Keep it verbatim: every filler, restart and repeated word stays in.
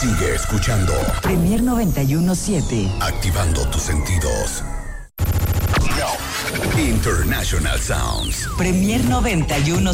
Sigue escuchando Premier noventa y uno siete. Activando tus sentidos. International Sounds. Premier noventa y uno